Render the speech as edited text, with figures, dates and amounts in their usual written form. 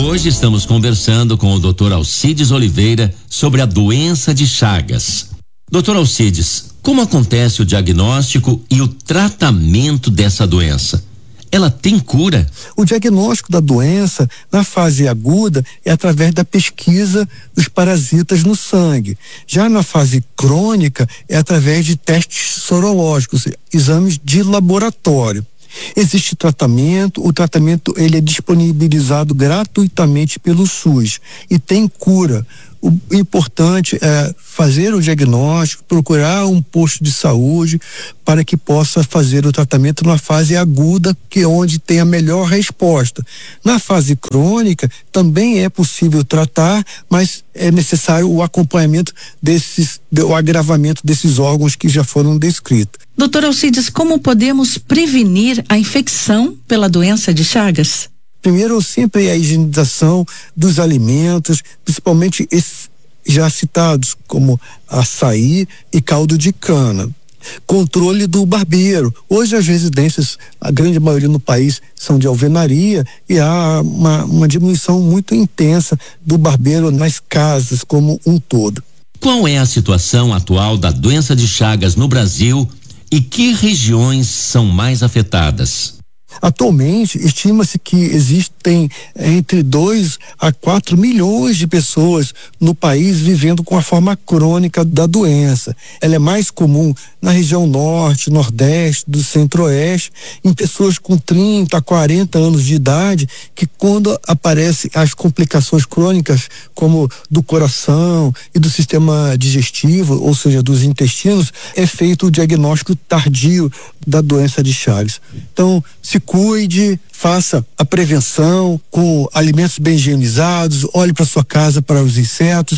hoje estamos conversando com o Dr. Alcides Oliveira sobre a doença de Chagas. Dr. Alcides, como acontece o diagnóstico e o tratamento dessa doença? Ela tem cura? O diagnóstico da doença na fase aguda é através da pesquisa dos parasitas no sangue. Já na fase crônica é através de testes sorológicos, exames de laboratório. Existe tratamento, o tratamento ele é disponibilizado gratuitamente pelo SUS e tem cura. O importante é fazer o diagnóstico, procurar um posto de saúde para que possa fazer o tratamento na fase aguda, que é onde tem a melhor resposta. Na fase crônica também é possível tratar, mas é necessário o acompanhamento o agravamento desses órgãos que já foram descritos. Doutor Alcides, como podemos prevenir a infecção pela doença de Chagas? Primeiro, sempre a higienização dos alimentos, principalmente esses já citados, como açaí e caldo de cana. Controle do barbeiro. Hoje as residências, a grande maioria no país, são de alvenaria e há uma diminuição muito intensa do barbeiro nas casas como um todo. Qual é a situação atual da doença de Chagas no Brasil e que regiões são mais afetadas? Atualmente, estima-se que existem entre 2 a 4 milhões de pessoas no país vivendo com a forma crônica da doença. Ela é mais comum na região norte, nordeste, do centro-oeste, em pessoas com 30 a 40 anos de idade, que quando aparecem as complicações crônicas, como do coração e do sistema digestivo, ou seja, dos intestinos, é feito o diagnóstico tardio da doença de Chagas. Então, se cuide, faça a prevenção com alimentos bem higienizados, olhe para sua casa para os insetos,